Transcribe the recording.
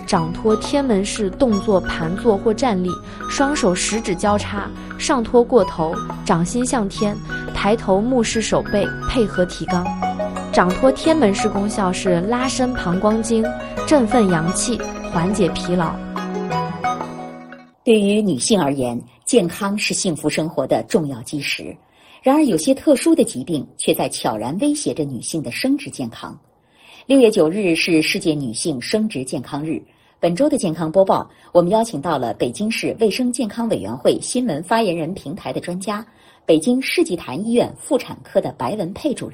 掌托天门式动作盘坐或站立，双手食指交叉，上托过头，掌心向天，抬头目视手背，配合提肛。掌托天门式功效是拉伸膀胱经，振奋阳气，缓解疲劳。 对于女性而言，健康是幸福生活的重要基石。然而，有些特殊的疾病却在悄然威胁着女性的生殖健康。6月9日是世界女性生殖健康日。本周的健康播报，我们邀请到了北京市卫生健康委员会新闻发言人平台的专家，北京世纪坛医院妇产科的白文佩主任。